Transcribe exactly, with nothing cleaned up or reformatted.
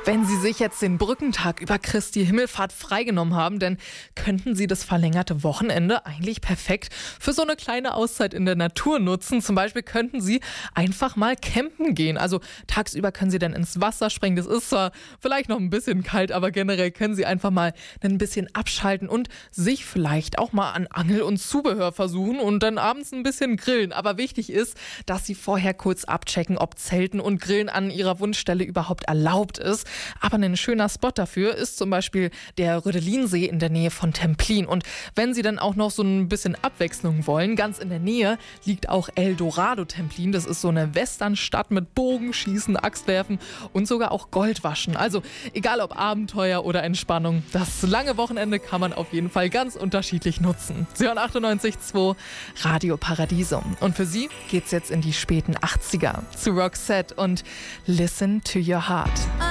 Wenn Sie sich jetzt den Brückentag über Christi Himmelfahrt freigenommen haben, dann könnten Sie das verlängerte Wochenende eigentlich perfekt für so eine kleine Auszeit in der Natur nutzen. Zum Beispiel könnten Sie einfach mal campen gehen. Also tagsüber können Sie dann ins Wasser springen. Das ist zwar vielleicht noch ein bisschen kalt, aber generell können Sie einfach mal ein bisschen abschalten und sich vielleicht auch mal an Angel und Zubehör versuchen und dann abends ein bisschen grillen. Aber wichtig ist, dass Sie vorher kurz abchecken, ob Zelten und Grillen an Ihrer Wunschstelle überhaupt erlaubt ist. Aber ein schöner Spot dafür ist zum Beispiel der Rödelinsee in der Nähe von Templin. Und wenn Sie dann auch noch so ein bisschen Abwechslung wollen, ganz in der Nähe liegt auch El Dorado Templin. Das ist so eine Westernstadt mit Bogenschießen, Axtwerfen und sogar auch Goldwaschen. Also egal ob Abenteuer oder Entspannung, das lange Wochenende kann man auf jeden Fall ganz unterschiedlich nutzen. Sie hören achtundneunzig Komma zwei Radio Paradiso. Und für Sie geht's jetzt in die späten achtziger zu Roxette und Listen to Your Heart.